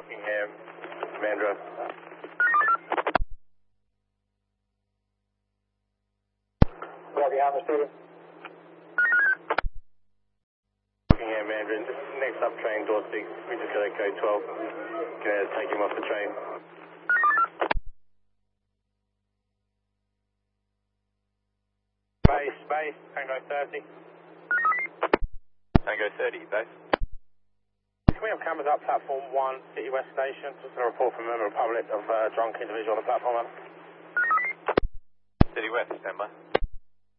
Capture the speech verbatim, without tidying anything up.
Rockingham, Mandra. Rockingham, Stephen. Rockingham, Mandra. Next up train, door six. We just got a code twelve. Gonna take him off the train. Base, base, Tango thirty. Tango thirty, base. Can we have cameras up platform one, City West Station? Just a report from Member Republic of a uh, drunk individual on the platform. City West, standby.